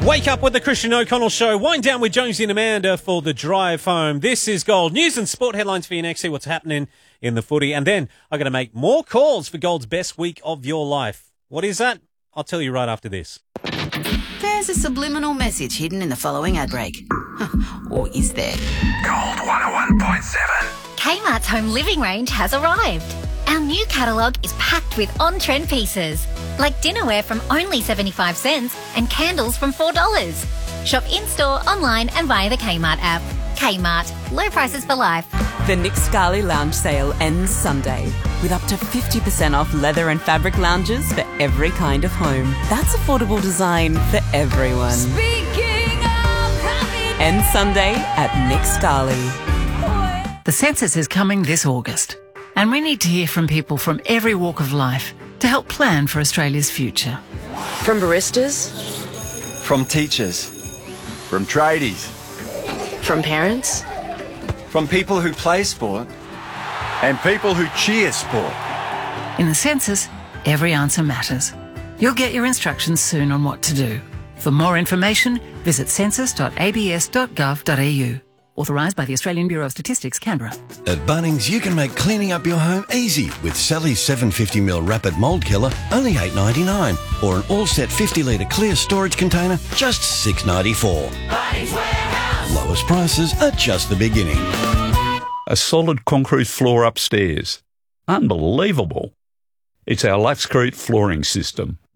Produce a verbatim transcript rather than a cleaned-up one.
Wake up with the Christian O'Connell Show. Wind down with Jonesy and Amanda for the drive home. This is Gold. News and sport headlines for you next. See what's happening in the footy. And then I'm going to make more calls for Gold's best week of your life. What is that? I'll tell you right after this. There's a subliminal message hidden in the following ad break. Or is there? Gold one oh one point seven. Kmart's home living range has arrived. Our new catalogue is packed with on-trend pieces, like dinnerware from only seventy-five cents and candles from four dollars. Shop in-store, online and via the Kmart app. Kmart. Low prices for life. The Nick Scali Lounge sale ends Sunday with up to fifty percent off leather and fabric lounges for every kind of home. That's affordable design for everyone. Speaking of happy... Ends Sunday at Nick Scali. The census is coming this August, and we need to hear from people from every walk of life to help plan for Australia's future. From baristas, from teachers, from tradies, from parents, from people who play sport, and people who cheer sport. In the census, every answer matters. You'll get your instructions soon on what to do. For more information, visit census dot a b s dot gov dot a u. Authorised by the Australian Bureau of Statistics, Canberra. At Bunnings, you can make cleaning up your home easy with Sally's seven hundred fifty milliliter Rapid Mould Killer, only eight dollars ninety-nine, or an all-set fifty litre clear storage container, just six dollars ninety-four. Bunnings Warehouse. Lowest prices are just the beginning. A solid concrete floor upstairs. Unbelievable. It's our Luxcrete flooring system.